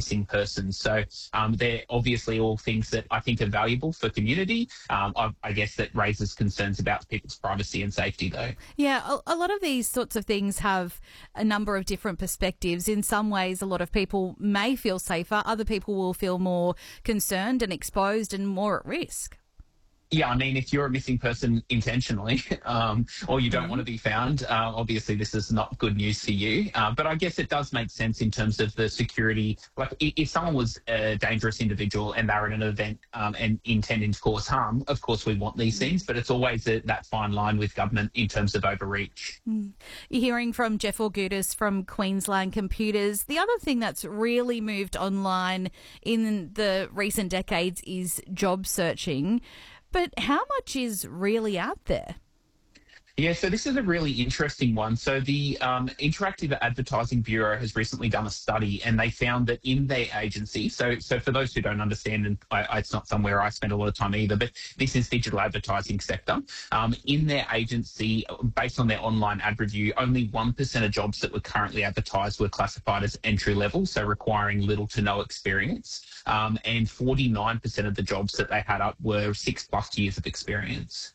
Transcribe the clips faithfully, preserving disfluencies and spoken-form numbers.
missing persons. So um, they're obviously all things that I think are valuable for community. Um, I, I guess that raises concerns about people's privacy and safety, though. Yeah, a, a lot of these sorts of things have a number of different perspectives. In some ways, a lot of people may feel safer. Other people will feel more concerned and exposed and more at risk. Yeah, I mean, if you're a missing person intentionally um, or you don't mm-hmm. want to be found, uh, obviously this is not good news for you. Uh, but I guess it does make sense in terms of the security. Like if someone was a dangerous individual and they're at an event um, and intending to cause harm, of course we want these things, but it's always a, that fine line with government in terms of overreach. Mm. You're hearing from Jeff Augudis from Queensland Computers. The other thing that's really moved online in the recent decades is job searching. But how much is really out there? Yeah, so this is a really interesting one. So the um, Interactive Advertising Bureau has recently done a study, and they found that in their agency, so so for those who don't understand, and I, I, it's not somewhere I spend a lot of time either, but this is digital advertising sector. Um, in their agency, based on their online ad review, only one percent of jobs that were currently advertised were classified as entry level, so requiring little to no experience. Um, and forty-nine percent of the jobs that they had up were six plus years of experience.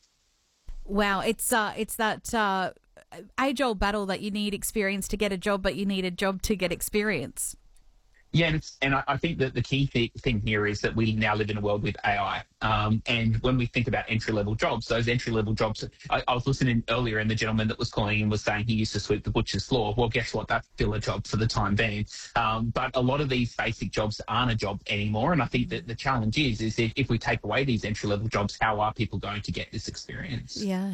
Wow, it's uh, it's that uh, age-old battle that you need experience to get a job, but you need a job to get experience. Yeah, and, it's, and I, I think that the key th- thing here is that we now live in a world with A I. Um, and when we think about entry-level jobs, those entry-level jobs, I, I was listening earlier and the gentleman that was calling in was saying he used to sweep the butcher's floor. Well, guess what? That's still a job for the time being. Um, but a lot of these basic jobs aren't a job anymore. And I think that the challenge is, is if, if we take away these entry-level jobs, how are people going to get this experience? Yeah.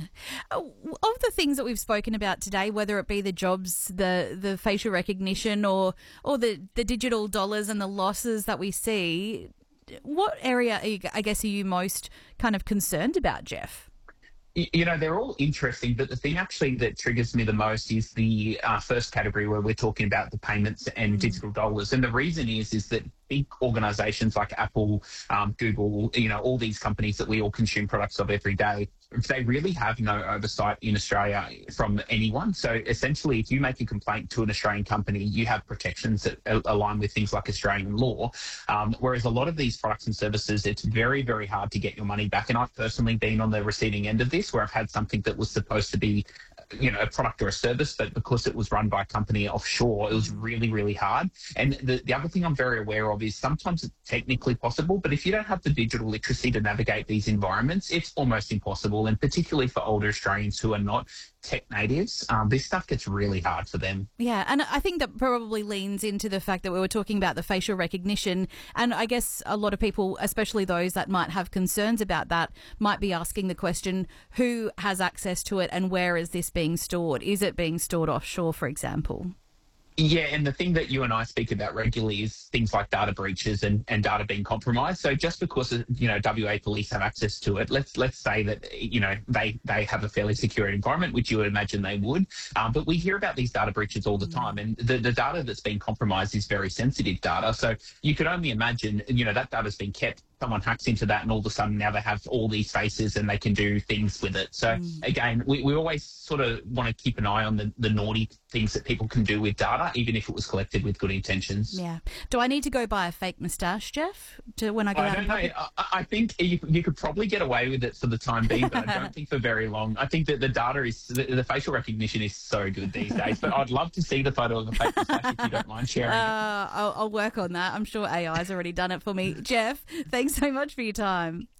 Of the things that we've spoken about today, whether it be the jobs, the the facial recognition or or the, the digital dollars and the losses that we see, what area, are you, I guess, are you most kind of concerned about, Jeff? You know, they're all interesting, but the thing actually that triggers me the most is the uh, first category where we're talking about the payments and mm. digital dollars. And the reason is, is that big organizations like Apple, um, Google, you know, all these companies that we all consume products of every day, they really have no oversight in Australia from anyone. So essentially, if you make a complaint to an Australian company, you have protections that align with things like Australian law. Um, whereas a lot of these products and services, it's very, very hard to get your money back. And I've personally been on the receiving end of this, where I've had something that was supposed to be, you know, a product or a service, but because it was run by a company offshore, it was really, really hard. And the, the other thing I'm very aware of is sometimes it's technically possible, but if you don't have the digital literacy to navigate these environments, it's almost impossible. And particularly for older Australians who are not tech natives, um, this stuff gets really hard for them. Yeah, and I think that probably leans into the fact that we were talking about the facial recognition, and I guess a lot of people, especially those that might have concerns about that, might be asking the question, who has access to it and where is this being stored? Is it being stored offshore, for example? Yeah, and the thing that you and I speak about regularly is things like data breaches and, and data being compromised. So just because, you know, W A police have access to it, let's let's say that, you know, they, they have a fairly secure environment, which you would imagine they would. Um, but we hear about these data breaches all the time, and the, the data that's been compromised is very sensitive data. So you could only imagine, you know, that data's been kept. Someone hacks into that and all of a sudden now they have all these faces and they can do things with it. So mm. again, we, we always sort of want to keep an eye on the, the naughty things that people can do with data, even if it was collected with good intentions. Yeah. Do I need to go buy a fake moustache, Jeff, to when I go I out? don't know. I, I think you, you could probably get away with it for the time being, but I don't think for very long. I think that the data is, the, the facial recognition is so good these days, but I'd love to see the photo of the fake moustache if you don't mind sharing uh, it. I'll, I'll work on that. I'm sure A I's already done it for me. Jeff, thanks so much for your time.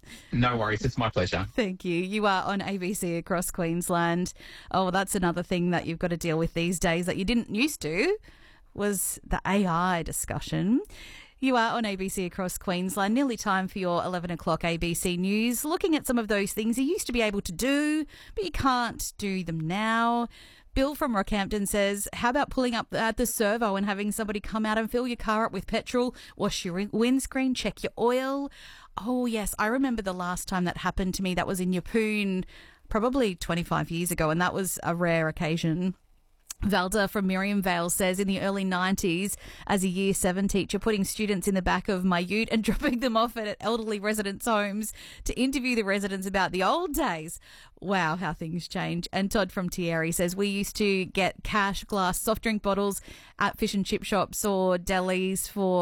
No worries. It's my pleasure. Thank you. You are on A B C across Queensland. Oh, that's another thing that you've got to deal with these days that you didn't used to, was the A I discussion. You are on A B C across Queensland. Nearly time for your eleven o'clock A B C News. Looking at some of those things you used to be able to do, but you can't do them now. Bill from Rockhampton says, how about pulling up at the servo and having somebody come out and fill your car up with petrol, wash your windscreen, check your oil? Oh, yes. I remember the last time that happened to me. That was in Yeppoon, probably twenty-five years ago, and that was a rare occasion. Valda from Miriam Vale says, in the early nineties, as a year seven teacher, putting students in the back of my ute and dropping them off at elderly residents' homes to interview the residents about the old days. Wow, how things change. And Todd from Thierry says, we used to get cash, glass, soft drink bottles at fish and chip shops or delis for